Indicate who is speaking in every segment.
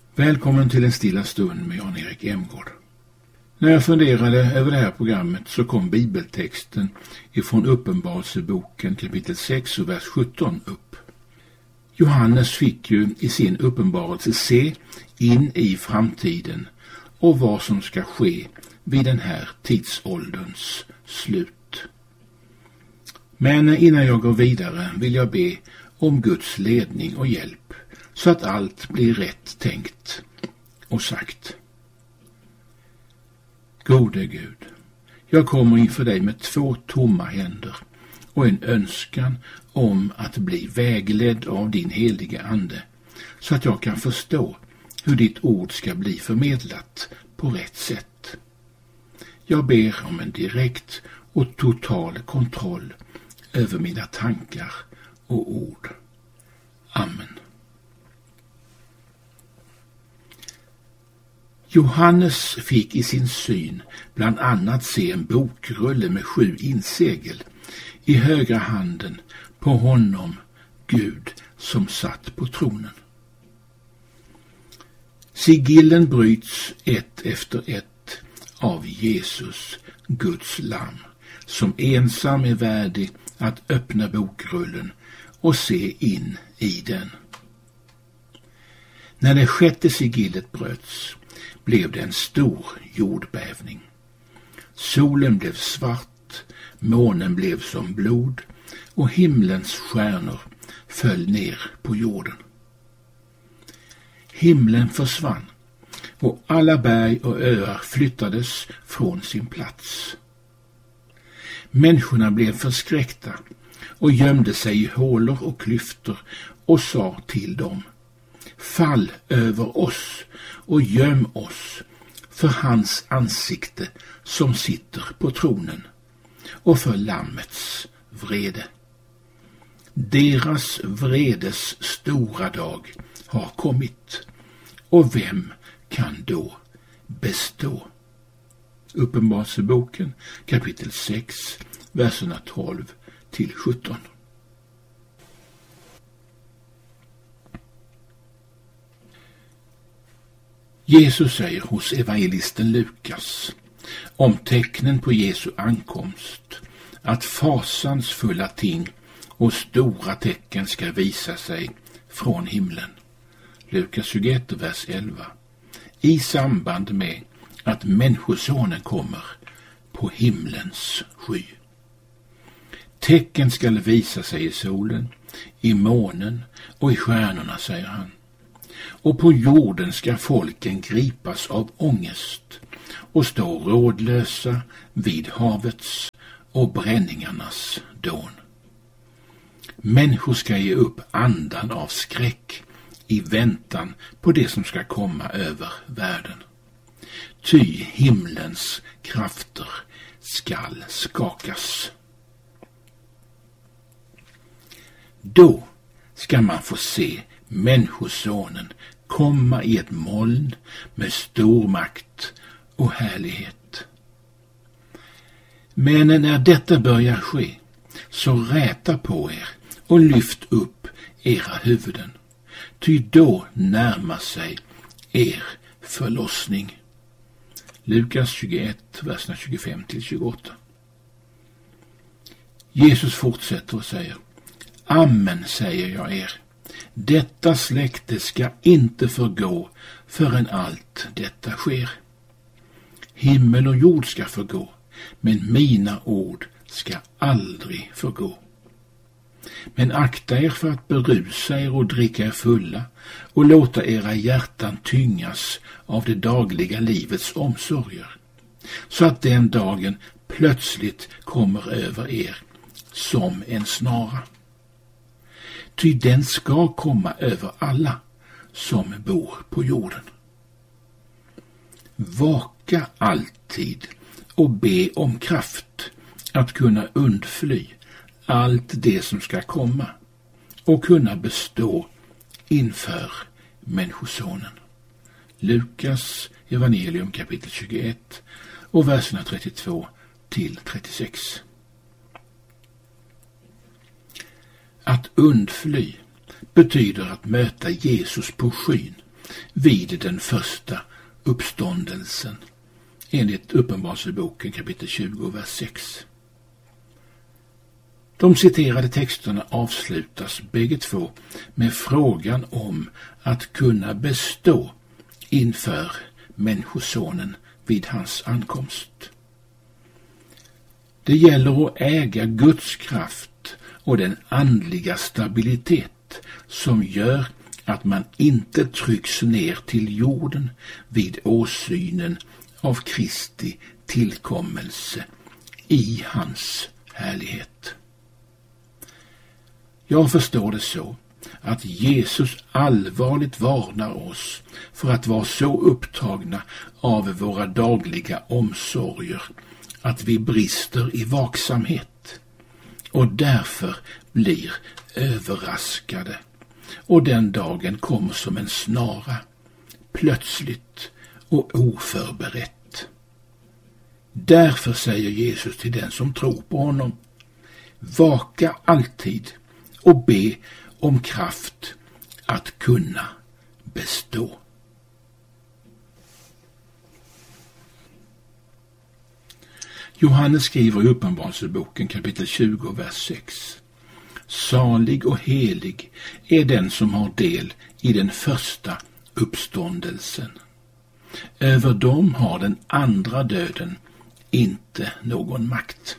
Speaker 1: Välkommen till en stilla stund med Jan-Erik Emgård. När jag funderade över det här programmet så kom bibeltexten ifrån Uppenbarelseboken kapitel 6 och vers 17 upp. Johannes fick ju i sin uppenbarelse se in i framtiden och vad som ska ske vid den här tidsålderns slut. Men innan jag går vidare vill jag be om Guds ledning och hjälp så att allt blir rätt tänkt och sagt. Gode Gud, jag kommer inför dig med 2 tomma händer och en önskan om att bli vägledd av din heliga ande så att jag kan förstå hur ditt ord ska bli förmedlat på rätt sätt. Jag ber om en direkt och total kontroll över mina tankar och ord. Amen. Johannes fick i sin syn bland annat se en bokrulle med 7 insegel i högra handen på honom, Gud, som satt på tronen. Sigillen bryts ett efter ett av Jesus, Guds lamm, som ensam är värdig att öppna bokrullen och se in i den. När det 6:e sigillet bröts blev det en stor jordbävning. Solen blev svart, månen blev som blod och himlens stjärnor föll ner på jorden. Himlen försvann och alla berg och öar flyttades från sin plats. Människorna blev förskräckta och gömde sig i hålor och klyftor och sa till dem: fall över oss och göm oss för hans ansikte som sitter på tronen och för lammets vrede. Deras vredes stora dag har kommit, och vem kan då bestå? Uppenbarelseboken kapitel 6, verserna 12 till 17. Jesus säger hos evangelisten Lukas om tecknen på Jesu ankomst att fasansfulla ting och stora tecken ska visa sig från himlen. Lukas 21, vers 11. I samband med att människosonen kommer på himlens sky. Tecken ska visa sig i solen, i månen och i stjärnorna, säger han. Och på jorden ska folken gripas av ångest och stå rådlösa vid havets och bränningarnas dån. Människor ska ge upp andan av skräck i väntan på det som ska komma över världen. Ty himlens krafter skall skakas. Då ska man få se människosonen komma i ett moln med stor makt och härlighet. Men när detta börjar ske, så räta på er och lyft upp era huvuden, ty då närmar sig er förlossning. Lukas 21, verserna 25 till 28. Jesus fortsätter och säger: amen, säger jag er. Detta släkte ska inte förgå förrän allt detta sker. Himmel och jord ska förgå, men mina ord ska aldrig förgå. Men akta er för att berusa er och dricka er fulla och låta era hjärtan tyngas av det dagliga livets omsorger, så att den dagen plötsligt kommer över er som en snara. Ty den ska komma över alla som bor på jorden. Vaka alltid och be om kraft att kunna undfly allt det som ska komma och kunna bestå inför människosonen. Lukas evangelium kapitel 21 och verserna 32 till 36. Att undfly betyder att möta Jesus på skyn vid den första uppståndelsen, enligt Uppenbarelseboken kapitel 20, vers 6. De citerade texterna avslutas bägge två med frågan om att kunna bestå inför Människosonen vid hans ankomst. Det gäller att äga Guds kraft och den andliga stabilitet som gör att man inte trycks ner till jorden vid åsynen av Kristi tillkommelse i hans härlighet. Jag förstår det så att Jesus allvarligt varnar oss för att vara så upptagna av våra dagliga omsorger att vi brister i vaksamhet och därför blir överraskade, och den dagen kommer som en snara, plötsligt och oförberett. Därför säger Jesus till den som tror på honom: vaka alltid och be om kraft att kunna bestå. Johannes skriver i Uppenbarelseboken kapitel 20, vers 6. Salig och helig är den som har del i den första uppståndelsen. Över dem har den andra döden inte någon makt.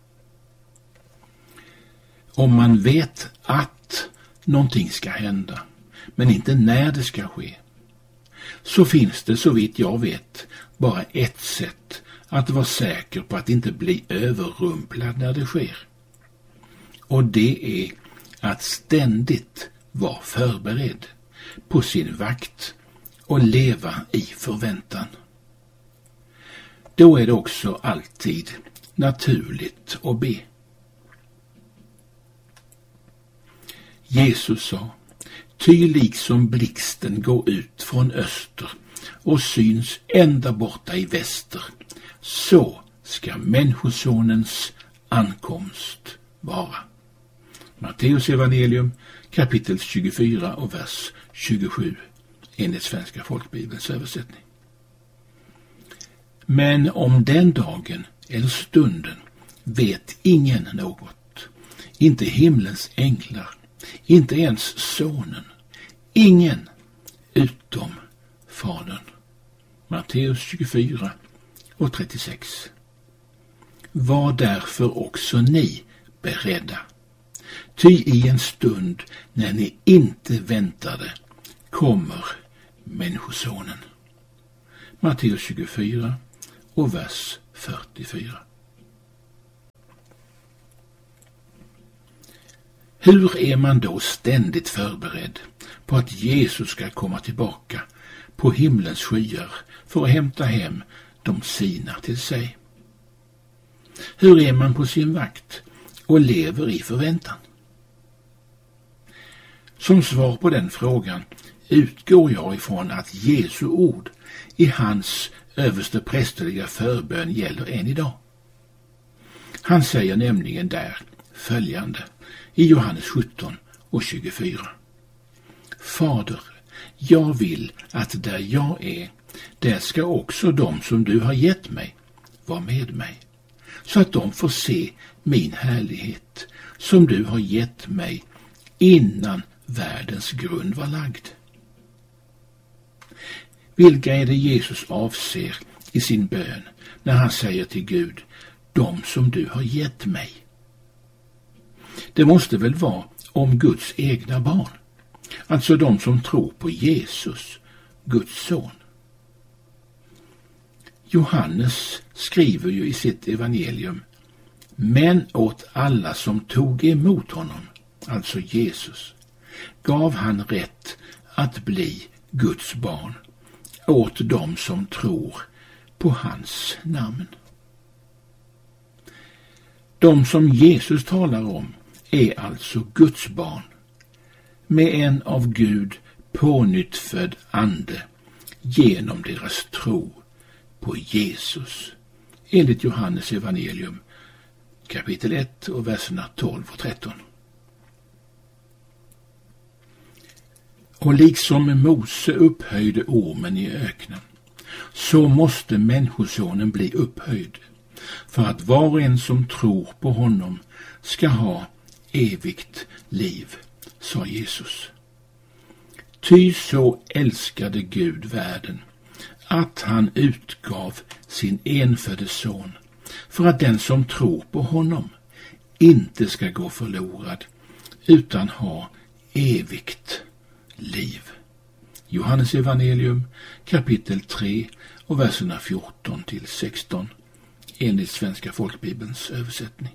Speaker 1: Om man vet att någonting ska hända, men inte när det ska ske, så finns det, så vitt jag vet, bara ett sätt att vara säker på att inte bli överrumplad när det sker. Och det är att ständigt vara förberedd på sin vakt och leva i förväntan. Då är det också alltid naturligt att be. Jesus sa: ty liksom blixten går ut från öster och syns ända borta i väster, så ska Människosonens ankomst vara. Matteus evangelium kapitel 24 och vers 27 enligt Svenska folkbibelns översättning. Men om den dagen eller stunden vet ingen något, inte himlens änglar, inte ens sonen, ingen utom Fadern. Matteus 24 och 36. Var därför också ni beredda, ty i en stund när ni inte väntade kommer Människosonen. Matteus 24 och vers 44. Hur är man då ständigt förberedd på att Jesus ska komma tillbaka på himlens skyar för att hämta hem de sina till sig? Hur är man på sin vakt och lever i förväntan? Som svar på den frågan utgår jag ifrån att Jesu ord i hans översteprästerliga förbön gäller än idag. Han säger nämligen där följande i Johannes 17 och 24. Fader, jag vill att där jag är, där ska också de som du har gett mig vara med mig, så att de får se min härlighet som du har gett mig innan världens grund var lagd. Vilka är det Jesus avser i sin bön när han säger till Gud: de som du har gett mig? Det måste väl vara om Guds egna barn, alltså de som tror på Jesus, Guds son. Johannes skriver ju i sitt evangelium: men åt alla som tog emot honom, alltså Jesus, gav han rätt att bli Guds barn, åt dem som tror på hans namn. De som Jesus talar om är alltså Guds barn, med en av Gud pånyttfödd ande genom deras tro på Jesus, enligt Johannes evangelium kapitel 1 och verserna 12 och 13. Och liksom Mose upphöjde ormen i öknen, så måste människosonen bli upphöjd, för att var och en som tror på honom ska ha evigt liv, sa Jesus. Ty så älskade Gud världen, att han utgav sin enfödde son, för att den som tror på honom inte ska gå förlorad, utan ha evigt liv. Johannes evangelium kapitel 3 och verserna 14 till 16 enligt Svenska folkbibelns översättning.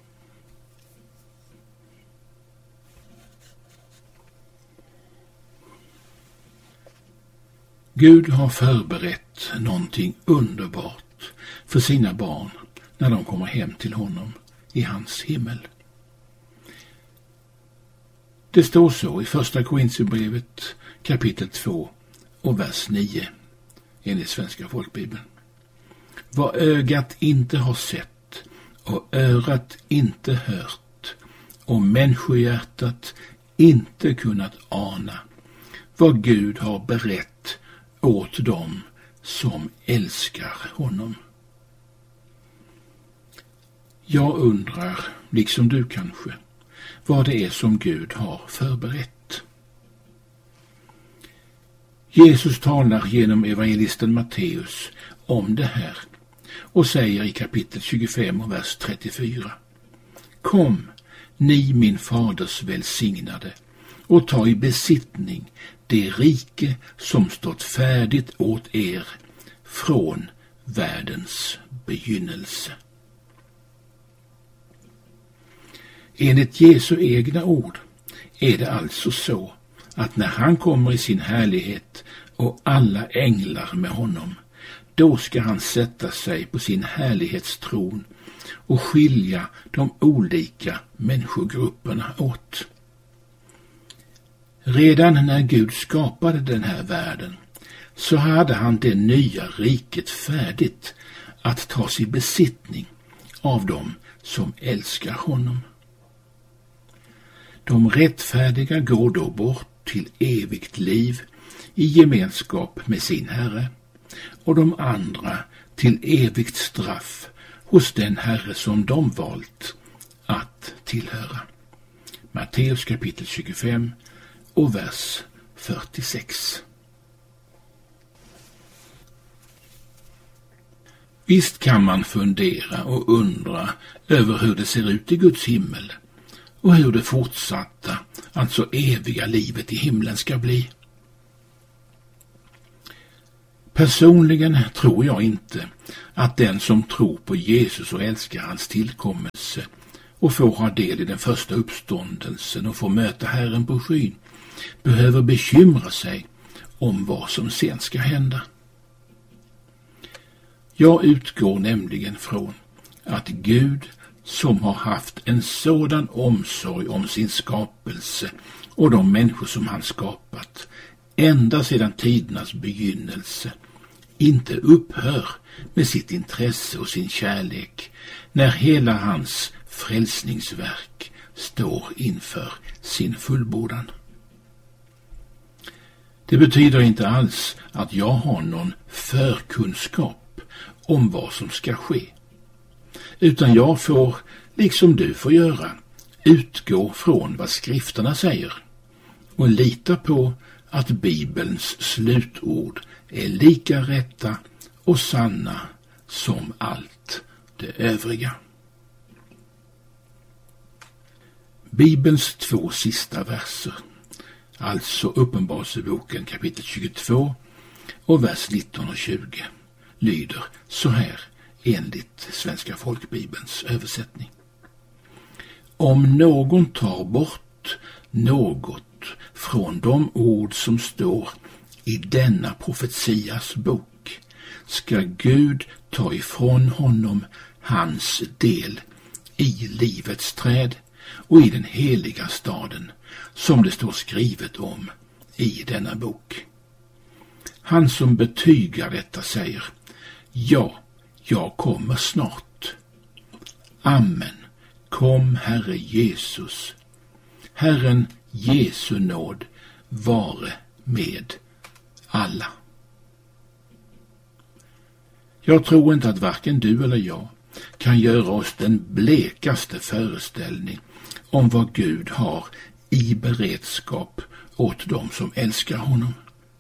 Speaker 1: Gud har förberett någonting underbart för sina barn när de kommer hem till honom i hans himmel. Det står så i första Korinthierbrevet kapitel 2 och vers 9 enligt Svenska folkbibeln. Vad ögat inte har sett och örat inte hört och människohjärtat inte kunnat ana, vad Gud har berett åt dem som älskar honom. Jag undrar, liksom du kanske, vad det är som Gud har förberett. Jesus talar genom evangelisten Matteus om det här och säger i kapitel 25 och vers 34: Kom, ni min faders välsignade, och ta i besittning det rike som stått färdigt åt er från världens begynnelse. Enligt Jesu egna ord är det alltså så att när han kommer i sin härlighet och alla änglar med honom, då ska han sätta sig på sin härlighetstron och skilja de olika människogrupperna åt. Redan när Gud skapade den här världen så hade han det nya riket färdigt att ta sig besittning av dem som älskar honom. De rättfärdiga går då bort till evigt liv i gemenskap med sin Herre, och de andra till evigt straff hos den Herre som de valt att tillhöra. Matteus kapitel 25 och vers 46. Visst kan man fundera och undra över hur det ser ut i Guds himmel och hur det fortsatta, alltså eviga livet i himlen ska bli. Personligen tror jag inte att den som tror på Jesus och älskar hans tillkommelse och får ha del i den första uppståndelsen och får möta Herren på skyn behöver bekymra sig om vad som sen ska hända. Jag utgår nämligen från att Gud, som har haft en sådan omsorg om sin skapelse och de människor som han skapat ända sedan tidernas begynnelse, inte upphör med sitt intresse och sin kärlek när hela hans frälsningsverk står inför sin fullbordan. Det betyder inte alls att jag har någon förkunskap om vad som ska ske, utan jag får, liksom du får göra, utgå från vad skrifterna säger och lita på att Bibelns slutord är lika rätta och sanna som allt det övriga. Bibelns 2 sista verser, alltså Uppenbarelseboken kapitel 22 och vers 19 och 20, lyder så här enligt Svenska folkbibelns översättning. Om någon tar bort något från de ord som står i denna profetias bok, ska Gud ta ifrån honom hans del i livets träd och i den heliga staden, som det står skrivet om i denna bok. Han som betygar detta säger: ja, jag kommer snart. Amen. Kom, Herre Jesus. Herren Jesu nåd vare med alla. Jag tror inte att varken du eller jag kan göra oss den blekaste föreställning om vad Gud har i beredskap åt dem som älskar honom.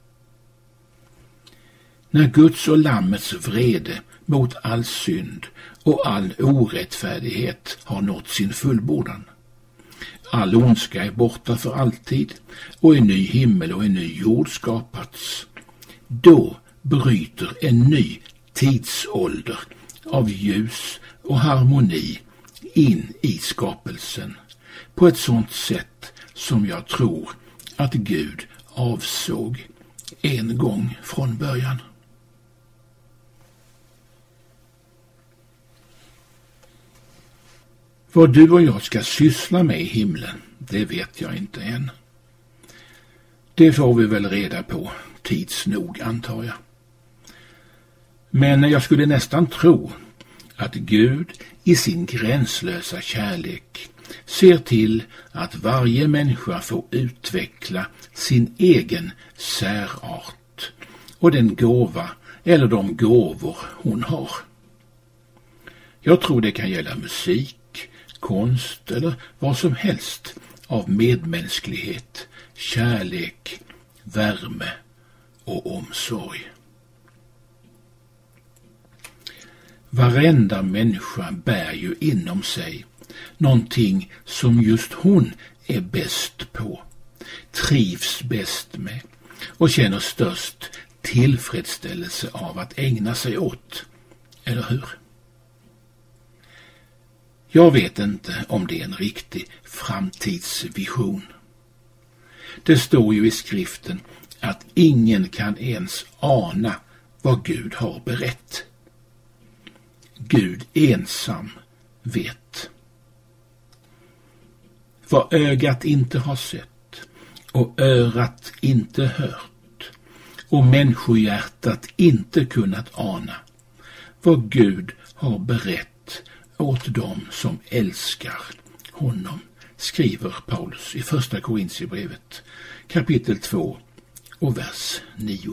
Speaker 1: När Guds och Lammets vrede mot all synd och all orättfärdighet har nått sin fullbordan, all ondska är borta för alltid och en ny himmel och en ny jord skapats, då bryter en ny tidsålder av ljus och harmoni in i skapelsen på ett sådant sätt som jag tror att Gud avsåg en gång från början. Vad du och jag ska syssla med i himlen, det vet jag inte än. Det får vi väl reda på tids nog, antar jag. Men jag skulle nästan tro att Gud i sin gränslösa kärlek ser till att varje människa får utveckla sin egen särart och den gåva eller de gåvor hon har. Jag tror det kan gälla musik, konst eller vad som helst av medmänsklighet, kärlek, värme och omsorg. Varenda människa bär ju inom sig någonting som just hon är bäst på, trivs bäst med och känner störst tillfredsställelse av att ägna sig åt, eller hur? Jag vet inte om det är en riktig framtidsvision. Det står ju i skriften att ingen kan ens ana vad Gud har berett. Gud ensam vet. Vad ögat inte har sett och örat inte hört och människohjärtat inte kunnat ana, vad Gud har berett åt dem som älskar honom, skriver Paulus i första Korintierbrevet kapitel 2 och vers 9.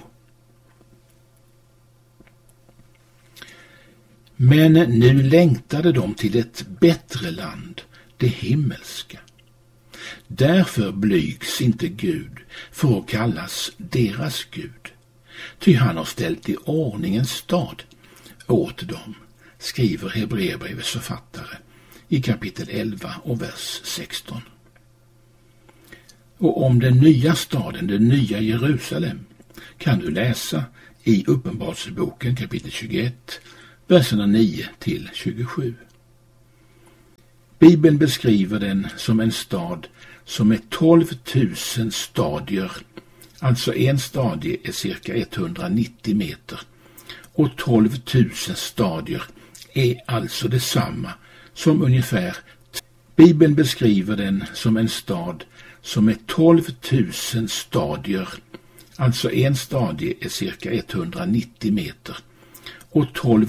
Speaker 1: Men nu längtade de till ett bättre land, det himmelska. Därför blygs inte Gud för att kallas deras Gud, ty han har ställt i ordning en stad åt dem, skriver Hebreerbrevets författare i kapitel 11 och vers 16. Och om den nya staden, den nya Jerusalem, kan du läsa i Uppenbarelseboken kapitel 21, verserna 9 till 27. Bibeln beskriver den som en stad som är 12 000 stadier, alltså en stadie är cirka 190 meter, och 12 000 stadier är alltså detsamma som ungefär. Bibeln beskriver den som en stad som är 12 000 stadier, alltså en stadie är cirka 190 meter, och 12